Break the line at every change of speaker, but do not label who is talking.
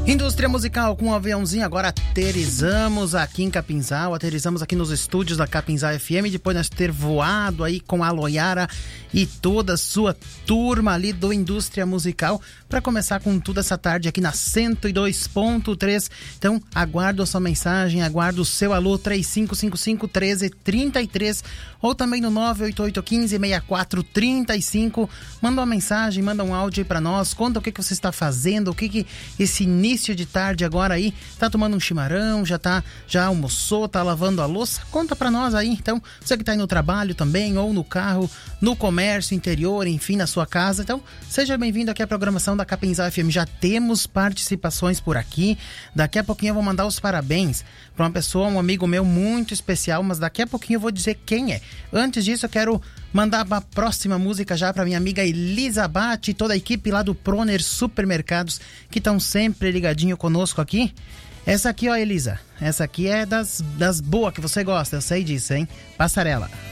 Indústria musical com um aviãozinho, agora aterrizamos aqui em Capinzal, aterrizamos aqui nos estúdios da Capinzal FM, depois de nós ter voado aí com a Loiara e toda a sua turma ali do Indústria Musical, para começar com tudo essa tarde aqui na 102.3. Então, aguardo a sua mensagem, aguardo o seu alô, 3555-1333, ou também no 98815-6435. Manda uma mensagem, manda um áudio aí pra nós, conta o que você está fazendo, o que esse início de tarde agora aí, tá tomando um chimarrão, já almoçou, tá lavando a louça, conta pra nós aí. Então, você que tá aí no trabalho também, ou no carro, no comércio interior, enfim, na sua casa, então seja bem-vindo aqui à programação da Capinzal FM. Já temos participações por aqui, daqui a pouquinho eu vou mandar os parabéns pra uma pessoa, um amigo meu muito especial, mas daqui a pouquinho eu vou dizer quem é. Antes disso, eu quero mandar a próxima música já pra minha amiga Elisa Bate e toda a equipe lá do Proner Supermercados, que estão sempre ligadinho conosco aqui. Essa aqui, ó, Elisa, essa aqui é das boas que você gosta, eu sei disso, hein? Passarela.